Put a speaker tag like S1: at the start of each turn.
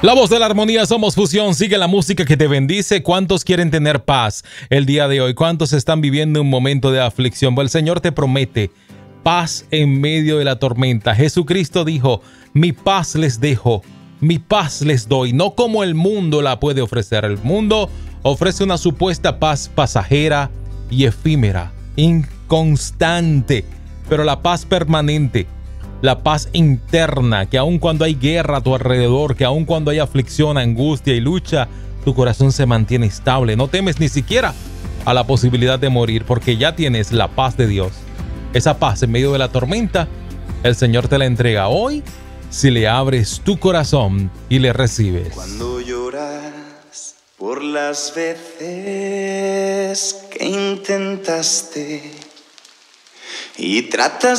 S1: La voz de la armonía, somos fusión, sigue la música que te bendice. ¿Cuántos quieren tener paz el día de hoy? ¿Cuántos están viviendo un momento de aflicción? Pues el Señor te promete paz en medio de la tormenta. Jesucristo dijo, mi paz les dejo, mi paz les doy, no como el mundo la puede ofrecer. El mundo ofrece una supuesta paz pasajera y efímera, inconstante, pero la paz permanente, la paz interna, que aun cuando hay guerra a tu alrededor, que aun cuando hay aflicción, angustia y lucha, tu corazón se mantiene estable. No temes ni siquiera a la posibilidad de morir, porque ya tienes la paz de Dios. Esa paz en medio de la tormenta, el Señor te la entrega hoy si le abres tu corazón y le recibes.
S2: Cuando lloras por las veces que intentaste y tratas